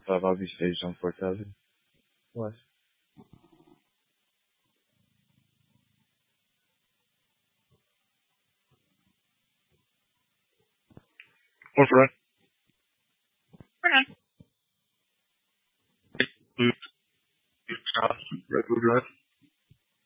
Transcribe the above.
estava a vestir João Portela. Eu acho. What's right? Okay. Red Bull Drive.